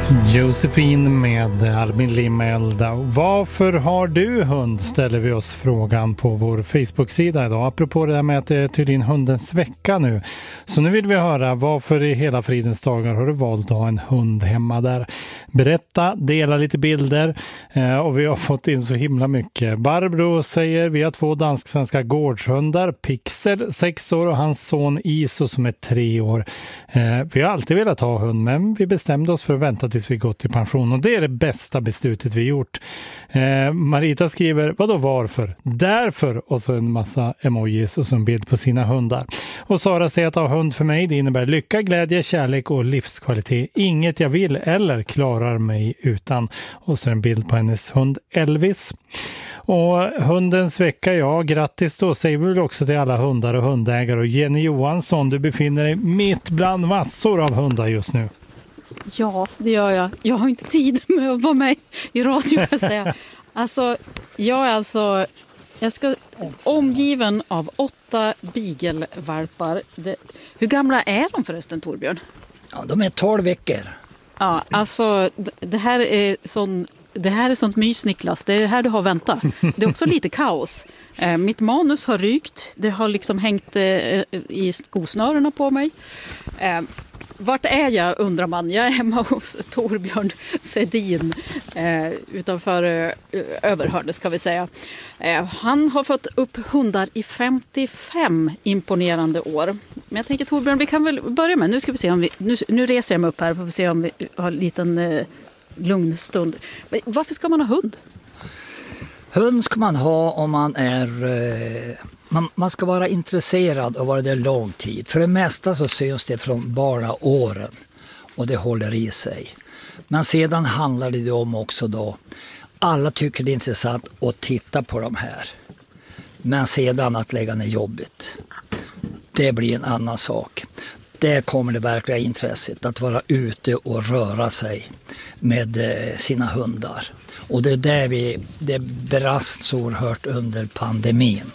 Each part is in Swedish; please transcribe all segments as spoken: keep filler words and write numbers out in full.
Josefin med Albin Limelda. Varför har du hund, ställer vi oss frågan på vår Facebook-sida idag. Apropå det här med att det är tydligen hundens vecka nu. Så nu vill vi höra, varför i hela fridens dagar har du valt att ha en hund hemma där? Berätta, dela lite bilder eh, och vi har fått in så himla mycket. Barbro säger, vi har två dansk-svenska gårdshundar, Pixel, sex år, och hans son Iso som är tre år. Eh, vi har alltid velat ha hund, men vi bestämde oss för att vänta tills vi gått i pension, och det är det bästa beslutet vi gjort. Eh, Marita skriver, vadå varför? Därför, och så en massa emojis och så en bild på sina hundar. Och Sara säger att ha hund för mig, det innebär lycka, glädje, kärlek och livskvalitet. Inget jag vill eller klarar mig utan. Och så en bild på hennes hund Elvis. Och hundens vecka, ja, grattis då säger vi också till alla hundar och hundägare. Och Jenny Johansson, du befinner dig mitt bland massor av hundar just nu. Ja, det gör jag. Jag har inte tid med att vara med i radio, jag säga. Alltså, jag är alltså... Jag ska omgiven av åtta beagle-valpar. Det, hur gamla är de förresten, Torbjörn? Ja, de är tolv veckor. Ja, alltså det här är sån... Det här är sånt mys, Niklas. Det är det här du har väntat. Det är också lite kaos. Eh, mitt manus har rykt. Det har liksom hängt eh, i skosnörerna på mig. Eh, vart är jag, undrar man. Jag är hemma hos Torbjörn Sedin eh, utanför eh, Överhörde, ska vi säga. Eh, han har fått upp hundar i femtiofem imponerande år. Men jag tänker, Torbjörn, vi kan väl börja med. Nu ska vi se om vi... Nu, nu reser jag mig upp här för att se om vi har en liten... Eh, lugn stund. Varför ska man ha hund? Hund ska man ha om man är... Eh, man, man ska vara intresserad och vara det lång tid. För det mesta så syns det från barnaåren. Och det håller i sig. Men sedan handlar det om också då... Alla tycker det är intressant att titta på de här. Men sedan att lägga ner jobbet. Det blir en annan sak. Där kommer det verkliga intresset, att vara ute och röra sig med sina hundar. Och det är där vi, det brast så oerhört under pandemin.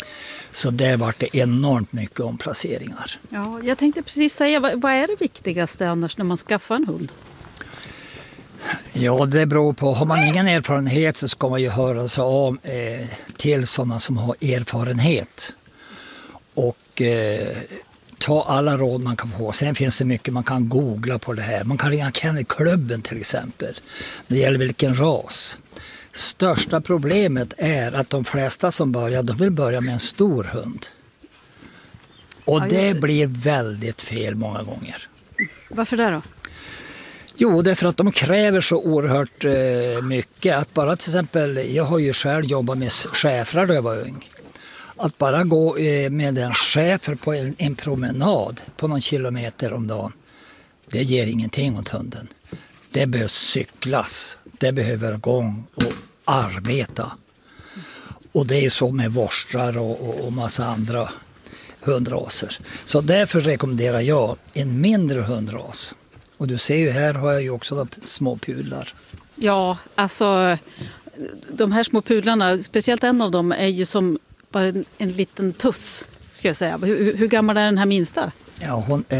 Så där var det enormt mycket omplaceringar. Ja, jag tänkte precis säga, vad, vad är det viktigaste annars när man skaffar en hund? Ja, det beror på. Har man ingen erfarenhet så ska man ju höra sig om eh, till sådana som har erfarenhet. Och... Eh, ta alla råd man kan få. Sen finns det mycket man kan googla på det här. Man kan ringa Kennelklubben till exempel. Det gäller vilken ras. Största problemet är att de flesta som börjar, de vill börja med en stor hund. Och det blir väldigt fel många gånger. Varför det då? Jo, det är för att de kräver så oerhört eh, mycket. Att bara till exempel, jag har ju själv jobbat med schäfrar då jag var ung. Att bara gå med en schäfer på en, en promenad på någon kilometer om dagen, det ger ingenting åt hunden. Det behövs cyklas, det behöver gång och arbeta. Och det är så med vorstrar och, och, och massa andra hundraser. Så därför rekommenderar jag en mindre hundras. Och du ser ju här har jag ju också de små pudlar. Ja, alltså de här små pudlarna, speciellt en av dem är ju som bara en, en liten tuss, ska jag säga. Hur, hur gammal är den här minsta? Ja, hon är